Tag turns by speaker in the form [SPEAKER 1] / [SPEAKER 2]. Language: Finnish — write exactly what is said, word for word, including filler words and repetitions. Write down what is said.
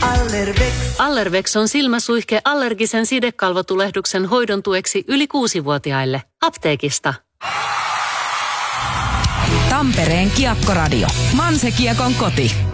[SPEAKER 1] Allervex.
[SPEAKER 2] Allervex on silmäsuihke allergisen sidekalvotulehduksen hoidon tueksi yli kuusivuotiaille. Apteekista.
[SPEAKER 3] Tampereen Kiekkoradio. Manse Kiekon koti.